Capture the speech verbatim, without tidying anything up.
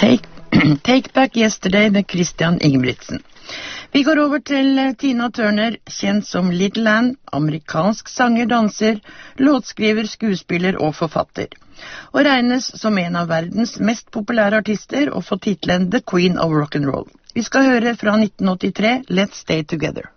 Take, Take Back Yesterday med Christian Ingebrigtsen. Vi går over til Tina Turner, kjent som Little Ann, amerikansk sanger, danser, låtskriver, skuespiller og forfatter, og regnes som en av verdens mest populære artister og får titlen The Queen of Rock'n'Roll. Vi skal høre fra nitten åttitre, Let's Stay Together.